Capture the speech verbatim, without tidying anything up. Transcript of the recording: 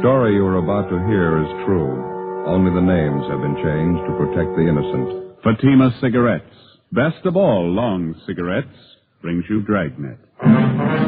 story you are about to hear is true. Only the names have been changed to protect the innocent. Fatima Cigarettes, best of all long cigarettes, brings you Dragnet.